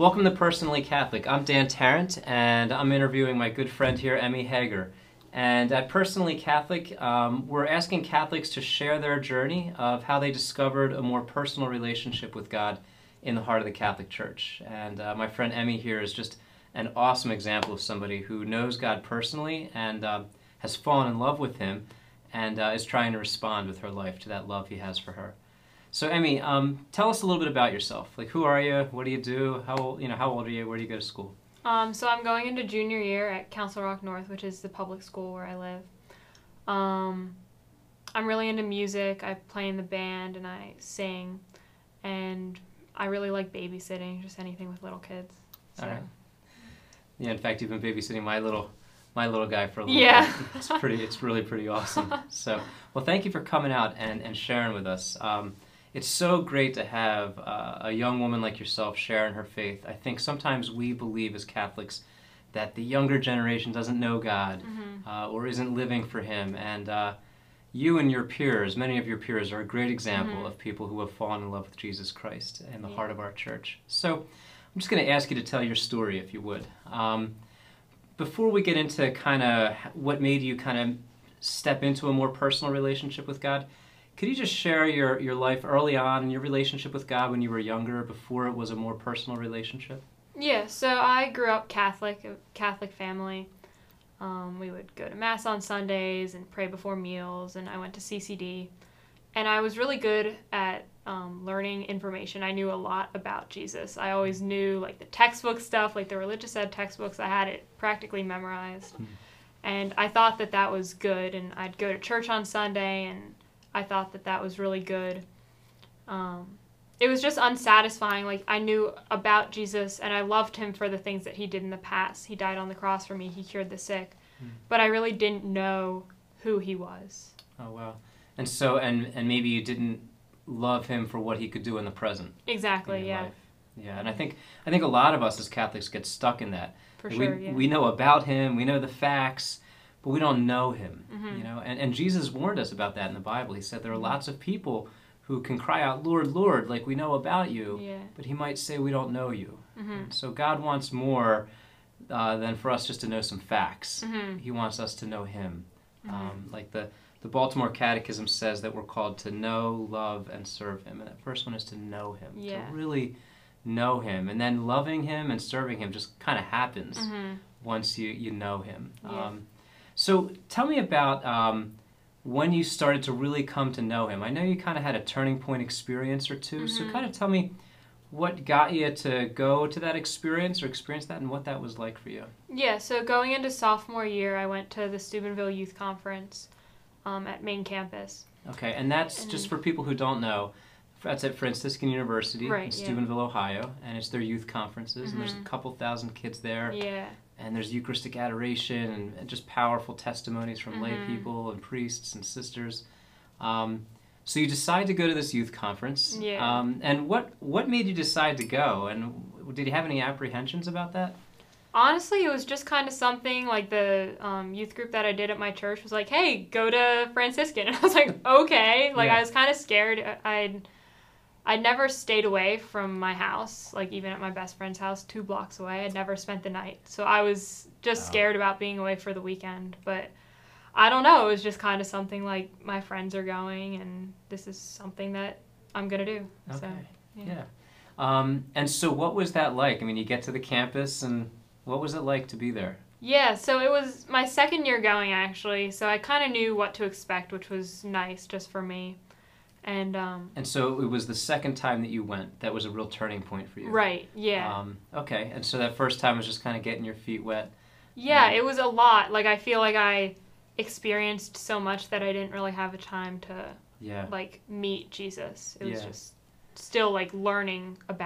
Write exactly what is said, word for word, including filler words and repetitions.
Welcome to Personally Catholic. I'm Dan Tarrant, and I'm interviewing my good friend here, Emmy Hager. And at Personally Catholic, um, we're asking Catholics to share their journey of how they discovered a more personal relationship with God in the heart of the Catholic Church. And uh, my friend Emmy here is just an awesome example of somebody who knows God personally and uh, has fallen in love with Him and uh, is trying to respond with her life to that love He has for her. So Emmy, um, tell us a little bit about yourself. Like, who are you? What do you do? How old, you know, how old are you? Where do you go to school? Um, so I'm going into junior year at Council Rock North, which is the public school where I live. Um, I'm really into music. I play in the band and I sing, and I really like babysitting, just anything with little kids. So. All right. Yeah, in fact, you've been babysitting my little, my little guy for a little yeah. bit. It's pretty. It's really pretty awesome. So, well, thank you for coming out and, and sharing with us. Um, It's so great to have uh, a young woman like yourself sharing her faith. I think sometimes we believe as Catholics that the younger generation doesn't know God Mm-hmm. uh, or isn't living for Him. And uh, you and your peers, many of your peers, are a great example Mm-hmm. of people who have fallen in love with Jesus Christ in the Yeah. heart of our church. So I'm just going to ask you to tell your story, if you would. Um, before we get into kind of what made you kind of step into a more personal relationship with God, could you just share your, your life early on and your relationship with God when you were younger, before it was a more personal relationship? Yeah, so I grew up Catholic, a Catholic family. Um, we would go to Mass on Sundays and pray before meals, and I went to C C D. And I was really good at um, learning information. I knew a lot about Jesus. I always knew, like, the textbook stuff, like the religious ed textbooks. I had it practically memorized. Hmm. And I thought that that was good, and I'd go to church on Sunday, and I thought that that was really good. Um, it was just unsatisfying. Like, I knew about Jesus, and I loved Him for the things that He did in the past. He died on the cross for me. He cured the sick. Mm. But I really didn't know who He was. Oh, wow. And so, and, and maybe you didn't love Him for what He could do in the present. Exactly, in your yeah. life. Yeah, and I think I think a lot of us as Catholics get stuck in that. For we, sure, yeah. We know about Him, we know the facts, but we don't know Him. Mhm. You know, and, and Jesus warned us about that in the Bible. He said there are Mhm. lots of people who can cry out, "Lord, Lord," like we know about you, Yeah. but He might say we don't know you. Mm-hmm. And so God wants more uh, than for us just to know some facts. Mm-hmm. He wants us to know Him. Mm-hmm. Um, like the, the Baltimore Catechism says that we're called to know, love, and serve Him. And that first one is to know Him, Yeah. to really know Him. And then loving Him and serving Him just kind of happens Mm-hmm. once you, you know Him. Yeah. Um, so tell me about um, when you started to really come to know Him. I know you kind of had a turning point experience or two, so Mhm. kind of tell me what got you to go to that experience or experience that and what that was like for you. Yeah, so going into sophomore year, I went to the Steubenville Youth Conference um, at main campus. Okay, and that's And- just for people who don't know. That's at Franciscan University Right, in yeah. Steubenville, Ohio, and it's their youth conferences, and there's a Mhm. couple thousand kids there, Yeah. and there's Eucharistic adoration and, and just powerful testimonies from lay Mhm. people and priests and sisters. Um, so you decide to go to this youth conference. Yeah. Um, and what what made you decide to go? And did you have any apprehensions about that? Honestly, it was just kind of something, like the um, youth group that I did at my church was like, hey, go to Franciscan. And I was like, okay. Like, Yeah. I was kind of scared. I'd, I'd never stayed away from my house, like even at my best friend's house two blocks away. I'd never spent the night. So I was just Wow. scared about being away for the weekend. But I don't know. It was just kind of something like my friends are going, and this is something that I'm going to do. Okay. So, Yeah. yeah. Um, and so what was that like? I mean, you get to the campus, and what was it like to be there? Yeah, so it was my second year going, actually, so I kind of knew what to expect, which was nice just for me. And, um... And so it was the second time that you went that was a real turning point for you. Right, yeah. Um, okay, and so that first time was just kind of getting your feet wet. Yeah, um, it was a lot. Like, I feel like I experienced so much that I didn't really have a time to, Yeah. like, meet Jesus. It was Yeah. just still, like, learning about